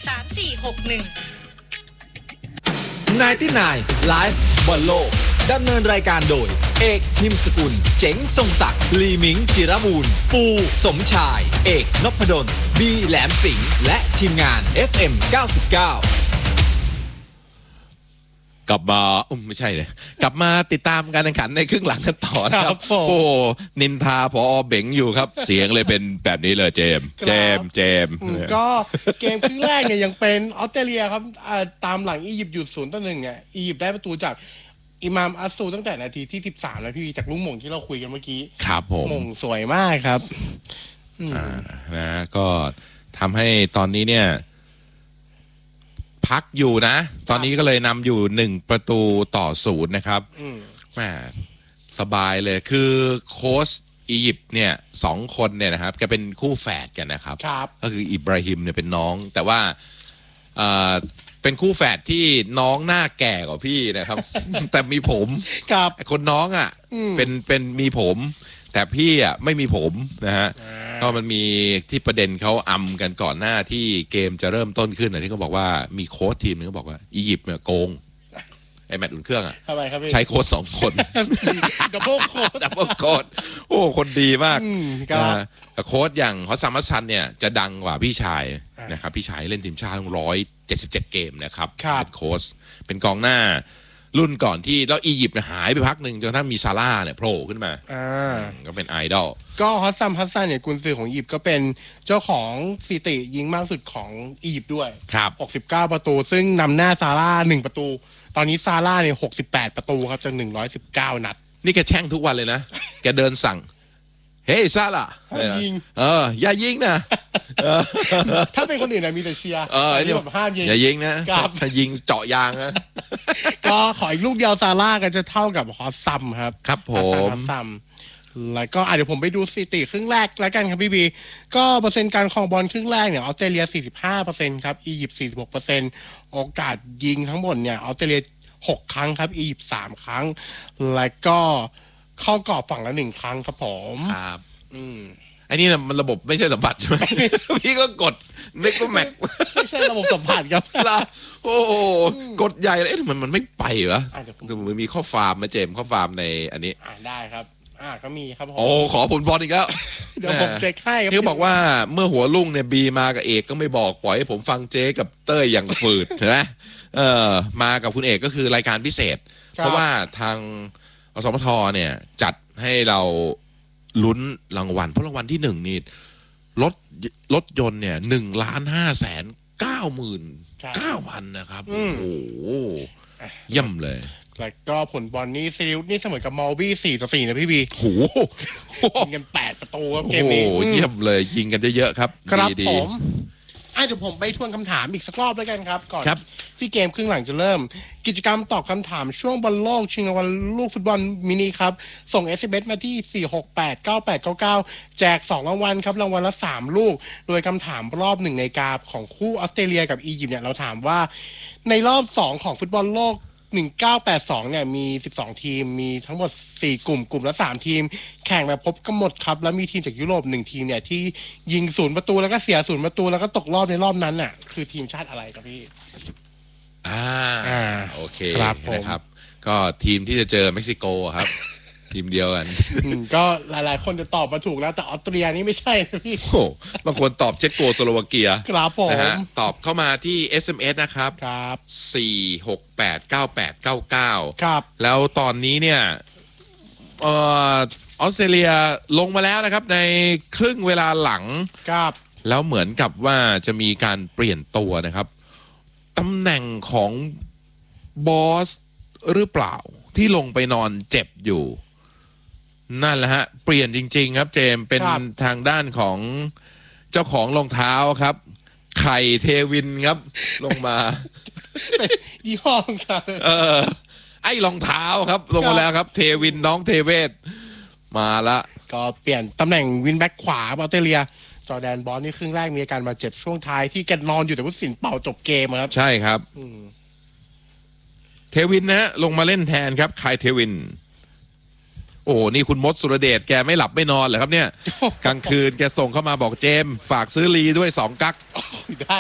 นายที่นายไลฟ์บอลโลกดำเนินรายการโดยเอกนิมสกุลเจ๋งทรงศักดิ์ลีมิงจิรบูรณ์ปูสมชายเอกนพดลบีแหลมสิงห์และทีมงาน FM 99 กลับมาไม่ใช่เลยกลับมาติดตามการแข่งขันในครึ่งหลังกันต่อนะครับโอ้นินทาผอ.เบ๋งอยู่ครับเสียงเลยเป็นแบบนี้เลยเจมก็เกมครึ่งแรกเนี่ยยังเป็นออสเตรเลียครับตามหลังอียิปต์อยู่0-1เนี่ยอียิปต์ได้ประตูจากอิมามอัสซูตั้งแต่นาทีที่13แล้วพี่จากลูกหม่งที่เราคุยกันเมื่อกี้ครับผมหม่งสวยมากครับนะก็ทำให้ตอนนี้เนี่ยพักอยู่นะตอนนี้ก็เลยนำอยู่1-0นะครับแหมสบายเลยคือโค้ชอียิปต์เนี่ย2คนเนี่ยนะครับแกเป็นคู่แฝดกันนะครับก็คืออิบราฮิมเนี่ยเป็นน้องแต่ว่าเป็นคู่แฝดที่น้องหน้าแก่กว่าพี่นะครับ แต่มีผมคนน้องอ่ะเป็นมีผมแต่พี่อ่ะไม่มีผมนะฮะก็มันมีที่ประเด็นเขาอำกันก่อนหน้าที่เกมจะเริ่มต้นขึ้นนะที่เขาบอกว่ามีโค้ชทีมนึงเขาบอกว่าอียิปต์เนี่ยโกงไอ้แมตช์อุ่นเครื่องอ่ะใช้โค้ช2 คนดับเบิลโค้ชโอ้คนดีมากโค้ชอย่างฮอสซัมมัสซันเนี่ยจะดังกว่าพี่ชายนะครับพี่ชายเล่นทีมชาติ177เกมนะครับเป็นโค้ชเป็นกองหน้ารุ่นก่อนที่แล้วอียิปต์หายไปพักหนึ่งจนถ้ามีซาร่าเนี่ยโผล่ขึ้นมาก็เป็นไอดอลก็ฮัสซัมฮัสซันเนี่ยกุนซือของอียิปต์ก็เป็นเจ้าของสถิติยิงมากสุดของอียิปต์ด้วย69ประตูซึ่งนำหน้าซาร่า1ประตูตอนนี้ซาร่าเนี่ย68ประตูครับจาก119นัดนี่แกแช่งทุกวันเลยนะแกเดินสั่งเฮ้ยซาร่ายิงอย่ายิงนะถ้าเป็นคนอื่นนะมีแต่เชียร์นี่แบบห้ามยิงอย่ายิงนะถ้ายิงเจาะยางนะก็ขออีกลูกเดียวซาร่าก็จะเท่ากับฮอสซัมครับครับผมแล้วก็เดี๋ยวผมไปดูสถิติครึ่งแรกแล้วกันครับพี่บีก็เปอร์เซ็นต์การครองบอลครึ่งแรกเนี่ยออสเตรเลีย 45% ครับอียิปต์ 46% โอกาสยิงทั้งหมดเนี่ยออสเตรเลีย6 ครั้งครับอียิปต์3 ครั้งแล้วก็เข้ากรอบฝั่งละ1 ครั้งครับผมครับอันนี้นะมันระบบไม่ใช่สัมผัสใช่ไหมพี่ก็กดเน็กก็แม็กไม่ใช่ระบบสัมผัสครับโอ้กดใหญ่เลยมันไม่ไปเหรอมันมีข้อฟาร์มมาเจมข้อฟาร์มในอันนี้ได้ครับก็มีครับผมโอ้ขอผลบอลอีกแล้วเดี๋ยวผมเช็คให้เขาบอกว่าเมื่อหัวลุ่งเนี่ยบีมากับเอกก็ไม่บอกปล่อยให้ผมฟังเจ๊กับเต้ยอย่างฝืดใช่ไหมมากับคุณเอกก็คือรายการพิเศษเพราะว่าทางอสมทเนี่ยจัดให้เราลุ้นรางวัลเพราะรางวัลที่1นี่รถยนต์เนี่ย1,599,000นะครับโอ้โหย่ำเลยแล้วก็ผลบอลนี่ซิลิวนี่เสมอกับมอลบี้4-4นะพี่บีโอ้โหยิงกัน8ประตูครับเกมนี้โอ้เยี่ยมเลยยิงกันเยอะๆครับครับผมเดี๋ยวผมไปทวนคำถามอีกสักรอบแล้วกันครับก่อนที่เกมครึ่งหลังจะเริ่มกิจกรรมตอบคำถามช่วงบอลโลกชิงรางวัลลูกฟุตบอลมินิครับส่ง SMS มาที่4689899แจก2 รางวัลครับรางวัลละ3 ลูกโดยคำถามรอบ1ในกาของคู่ออสเตรเลียกับอียิปต์เนี่ยเราถามว่าในรอบ2ของฟุตบอลโลก1982เนี่ยมี12ทีมมีทั้งหมด4 กลุ่มละ3 ทีมแข่งแบบพบกำหนดครับแล้วมีทีมจากยุโรป1 ทีมเนี่ยที่ยิง0 ประตูแล้วก็เสีย0 ประตูแล้วก็ตกรอบในรอบนั้นน่ะคือทีมชาติอะไรครับพี่โอเคนะครับก็ทีมที่จะเจอเม็กซิโกครับทีมเดียวกันก็หลายๆคนจะตอบมาถูกแล้วแต่ออสเตรียนี่ไม่ใช่นะพี่โอ้บางคนตอบเช็กโกสโลวาเกียครับผมนะฮะตอบเข้ามาที่ SMS นะครับ4689899 ครับแล้วตอนนี้เนี่ยออสเตรเลียลงมาแล้วนะครับในครึ่งเวลาหลังครับแล้วเหมือนกับว่าจะมีการเปลี่ยนตัวนะครับตำแหน่งของบอสหรือเปล่าที่ลงไปนอนเจ็บอยู่นั่นแหละฮะเปลี่ยนจริงๆครับเจมเป็นทางด้านของเจ้าของรองเท้าครับไข่เทวินครับลงมายี่ห้อครับไอ้รองเท้าครับลงมาแล้วครับเทวินน้องเทเวศมาละก็เปลี่ยนตำแหน่งวินแบ็คขวาออสเตรเลียจอร์แดนบอลนี่ครึ่งแรกมีอาการบาดเจ็บช่วงท้ายที่แกนอนอยู่แต่ผู้ตัดสินเป่าจบเกมครับใช่ครับเทวินนะฮะลงมาเล่นแทนครับไคเทวินโอ้นี่คุณมดสุรเดชแกไม่หลับไม่นอนเหรอครับเนี่ยกลางคืนแกส่งเข้ามาบอกเจมฝากซื้อลีด้วย2 กั๊ก